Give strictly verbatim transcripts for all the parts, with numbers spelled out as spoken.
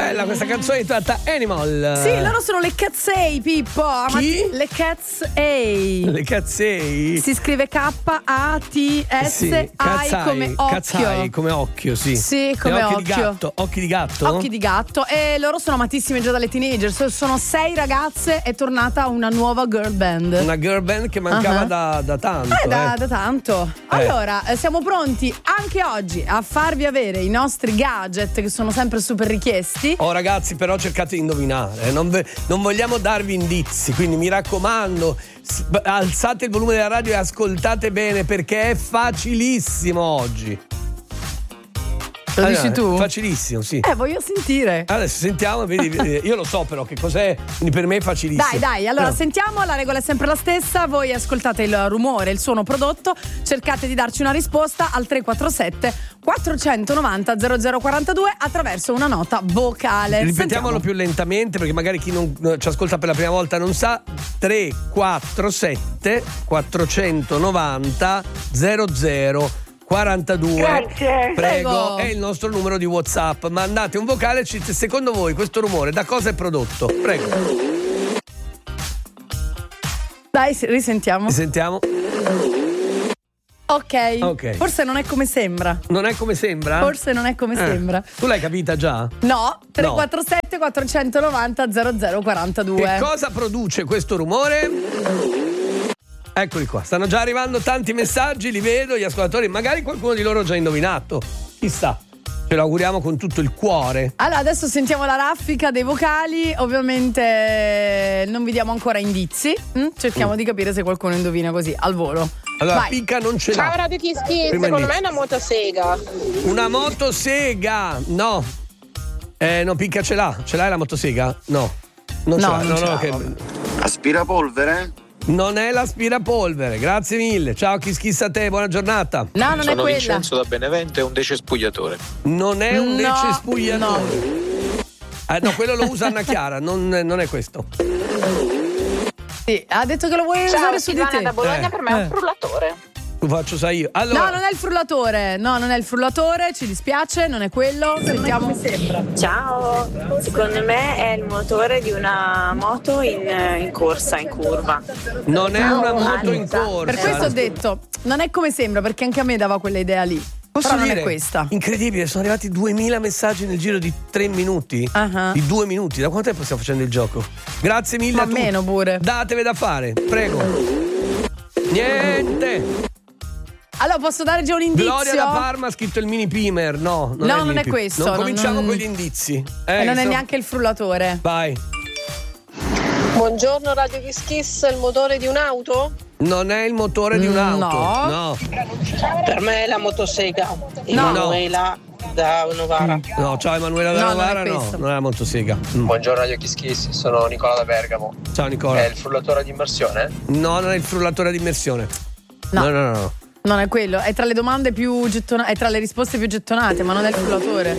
Bella questa canzone tratta Animal. Sì, loro sono le Cazzei, Pippo. Chi? Le Cazzei. Le Cazzei. Si scrive K A T S I come occhio. Cazzai come occhio, sì. Sì, come occhi occhio. di gatto. Occhi di gatto? Occhi di gatto. E loro sono amatissime già dalle teenager. Sono sei ragazze, è tornata una nuova girl band. Una girl band che mancava uh-huh. da, da tanto. Eh, da, eh. da tanto. Eh. Allora, siamo pronti anche oggi a farvi avere i nostri gadget che sono sempre super richiesti. Oh ragazzi, però cercate di indovinare, non, ve, non vogliamo darvi indizi, quindi mi raccomando, s- alzate il volume della radio e ascoltate bene perché è facilissimo oggi. Lo allora, dici tu? Facilissimo, sì. Eh, voglio sentire. Adesso sentiamo, vedi, vedi, io lo so però che cos'è, quindi per me è facilissimo. Dai, dai, allora no. sentiamo, la regola è sempre la stessa, voi ascoltate il rumore, il suono prodotto, cercate di darci una risposta al tre quattro sette quattrocentonovanta zero zero quarantadue attraverso una nota vocale. Ripetiamolo Sentiamo. più lentamente perché magari chi non ci ascolta per la prima volta non sa. Tre quattro sette quattrocentonovanta zero zero quarantadue. Grazie. Prego, Prego. è il nostro numero di WhatsApp. Mandate un vocale, secondo voi questo rumore da cosa è prodotto? Prego. Dai, risentiamo. Sentiamo. Ok. Ok. Forse non è come sembra. Non è come sembra? Forse non è come Eh. sembra. Tu l'hai capita già? No, tre quattro sette quattrocentonovanta zero zero quarantadue. Che cosa produce questo rumore? Eccoli qua, stanno già arrivando tanti messaggi, li vedo, gli ascoltatori, magari qualcuno di loro ha già indovinato. Chissà, ce lo auguriamo con tutto il cuore. Allora, adesso sentiamo la raffica dei vocali. Ovviamente non vi diamo ancora indizi. hm? Cerchiamo Mm. di capire se qualcuno indovina così, al volo. Allora, Vai. Picca non ce l'ha. Ciao Radio Kiss Kiss, Prima secondo indizio. me è una motosega. Una motosega, no. Eh, no, Picca ce l'ha. Ce l'hai la motosega? No. Non ce No, l'ha. non No, ce no, l'ha, che... Aspirapolvere? Non è l'aspirapolvere, grazie mille. Ciao, Kiss Kiss a te, buona giornata. No, non è Sono quella. Vincenzo da Benevento e un decespugliatore. Non è un No, decespugliatore. Eh, no, quello lo usa Anna Chiara, non, non è questo. Sì, ha detto che lo vuoi Ciao, usare su di Silvana te. da Bologna, Eh. per me è Eh. un frullatore. Lo faccio sai io. Allora, No, non è il frullatore. No, non è il frullatore, ci dispiace, non è quello. Sentiamo. Ciao, secondo me è il motore di una moto in, in corsa, in curva. non è una moto Anza. in corsa. Per questo ho detto, non è come sembra, perché anche a me dava quella idea lì. Posso Però non dire, è questa. incredibile, sono arrivati duemila messaggi nel giro di tre minuti. Ah. Di due minuti. Da quanto tempo stiamo facendo il gioco? Grazie mille Ma a tutti. meno pure. Datevi da fare, prego. Niente. Allora, posso dare già un indizio? Gloria da Parma ha scritto il mini pimer. No, non No, è, il non mini è pi- questo, Non non- cominciamo non- con gli indizi. E Eh, non è so- neanche il frullatore. Vai. Buongiorno Radio Kiss Kiss, il motore di un'auto? Non è il motore di un'auto. No. No. Per me è la motosega. Emanuela da Novara. No, ciao Emanuela da No, non è Novara, no, questo. non è la motosega. Mm. Buongiorno Radio Kiss Kiss, sono Nicola da Bergamo. Ciao Nicola. È il frullatore di immersione? No, non è il frullatore di immersione. No. No, no, no. no. Non è quello, è tra le domande più gettonate, è tra le risposte più gettonate, ma non è il frullatore.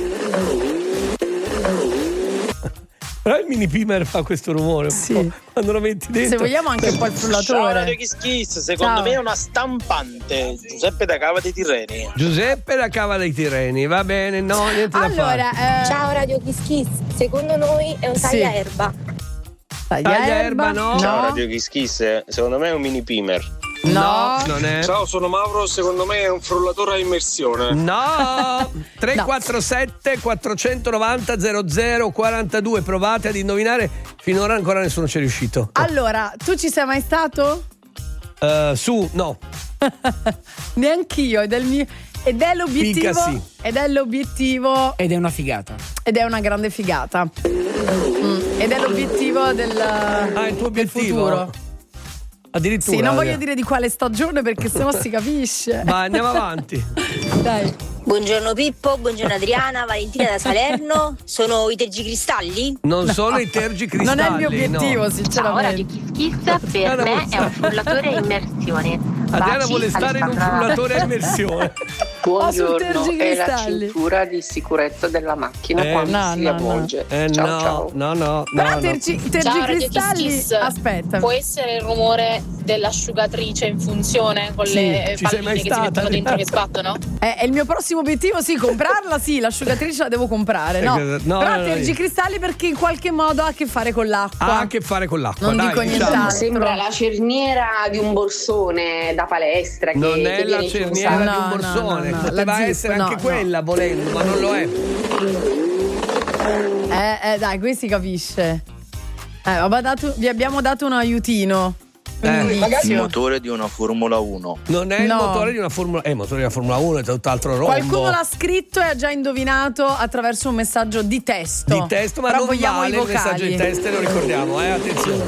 Però il mini pimer fa questo rumore un Sì. po', quando lo metti dentro. Se vogliamo anche un po' il frullatore. Kiss Kiss, secondo Ciao. me è una stampante. Giuseppe da Cava dei Tirreni. Giuseppe la Cava dei Tirreni, va bene, no, niente da fare. Allora, eh, Ciao Radio Kiss Kiss, secondo noi è un Sì. tagliaerba. taglia Taglia erba, erba, no. Ciao no, Radio Kiss Kiss, secondo me è un mini pimer. no, non è. Ciao, sono Mauro, secondo me è un frullatore a immersione. No, tre quattro sette quattrocentonovanta zero zero quarantadue. Provate ad indovinare. Finora ancora nessuno ci è riuscito. Allora, tu ci sei mai stato? Eh, su, no. Neanch'io, ed è il mio. Ed è l'obiettivo. Figa sì. Ed è l'obiettivo. Ed è una figata. Ed è una grande figata. Mm, ed è l'obiettivo del, Ah, il tuo del obiettivo? futuro. Addirittura. Sì, non voglio dire di quale stagione perché sennò si capisce. Ma andiamo avanti. Dai. Buongiorno Pippo, buongiorno Adriana, Valentina da Salerno. Sono i tergicristalli? Non sono i tergicristalli. Non è il mio obiettivo, no. sinceramente. Kiss Kiss per me è un frullatore a immersione. Adriana Baci, vuole stare in un Alessandra. frullatore a immersione. Buongiorno, è la tergicristalli. cintura di sicurezza della macchina Eh, quando no, si no, avvolge. Eh, ciao no, ciao. no, no, Però no, no. tergi- Ciao, Radio tergicristalli. Kiss Kiss. Aspetta. Può essere il rumore dell'asciugatrice in funzione con Sì, le ci sei mai palline che si stata? mettono dentro che sbattono? Eh, è il mio prossimo obiettivo, sì, comprarla, sì, l'asciugatrice la devo comprare, no. Eh, no, Però no, no, tergicristalli perché in qualche modo ha a che fare con l'acqua. Ha a che fare con l'acqua. Non dai, dico diciamo. nient'altro. Sembra la cerniera di un borsone da palestra. Che, Non che è la viene cerniera chiusa. di un No, borsone, no, no, no. poteva La zip, essere no, anche no. quella volendo, ma non lo è. Eh, eh, dai, qui si capisce. Eh, vabbè, dato- vi abbiamo dato un aiutino. Un Eh, indizio. Il motore di una Formula uno. Non è il No. motore di una Formula eh, il motore di una Formula uno è tutt'altro rombo. Qualcuno l'ha scritto e ha già indovinato attraverso un messaggio di testo. di testo, ma Però non vogliamo vale i il messaggio di vocali. testo, e lo ricordiamo, eh, attenzione.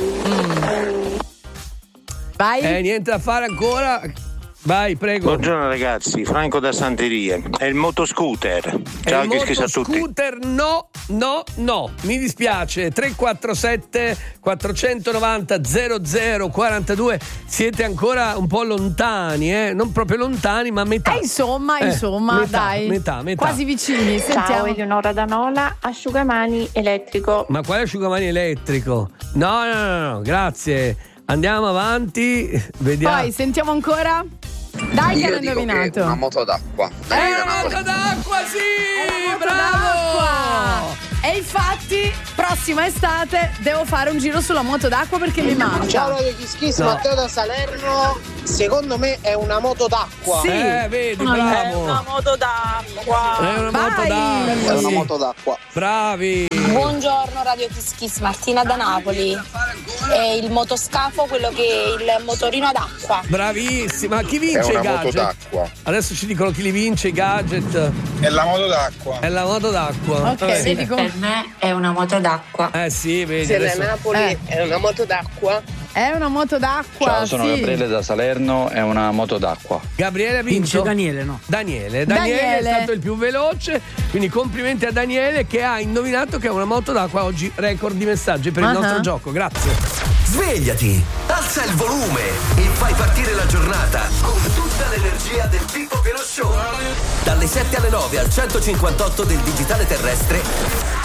Vai. Eh, niente da fare ancora. Vai, prego. Buongiorno ragazzi, Franco da Santeria. È il motoscooter. Ciao, il che schifo a tutti. motoscooter no, no, no. Mi dispiace. tre quattro sette quattrocentonovanta zero zero quarantadue. Siete ancora un po' lontani, eh? Non proprio lontani, ma a metà. Eh, insomma, Eh, insomma, metà, dai. metà, metà. Quasi vicini. Sentiamo. Ciao, Eleonora da Nola, asciugamani elettrico. Ma quale asciugamani elettrico? No, no, no, no, grazie. Andiamo avanti. Vediamo. Poi sentiamo ancora. Dai, che Io hanno dico che indovinato. è una moto d'acqua. È una moto d'acqua, sì! Bravo! D'acqua. E infatti, prossima estate devo fare un giro sulla moto d'acqua perché mi manca. Ciao Radio Kiss, No. Matteo da Salerno. Secondo me è una moto d'acqua. Sì. Eh, vedi, bravo. moto d'acqua. È una moto Vai. d'acqua. È una sì. moto d'acqua. Bravi. Buongiorno Radio Kiss Kiss, Martina da Napoli. È il motoscafo quello che è il motorino ad acqua. Bravissima. Chi È vince i una moto gadget? d'acqua. Adesso ci dicono chi li vince i gadget. È la moto d'acqua. È la moto d'acqua. Ok, Eh, vedi come- me è una moto d'acqua. eh sì, vedi. Se Adesso... la Napoli Eh. è una moto d'acqua, È una moto d'acqua. Ciao, sono sì. Gabriele da Salerno, è una moto d'acqua. Gabriele ha vinto. Daniele, no? Daniele. Daniele. Daniele. è stato il più veloce, quindi complimenti a Daniele che ha indovinato che è una moto d'acqua. Oggi record di messaggi per il Ah. nostro gioco. Grazie. Svegliati, alza il volume e fai partire la giornata con tutta l'energia del Pippo Pelò Show. Dalle sette alle nove al centocinquantotto del digitale terrestre